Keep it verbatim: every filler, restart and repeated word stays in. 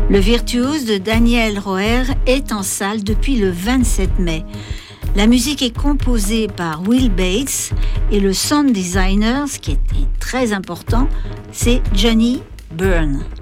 Le virtuose de Daniel Roher est en salle depuis le vingt-sept mai. La musique est composée par Will Bates et le sound designer, ce qui est très important, c'est Johnny Byrne.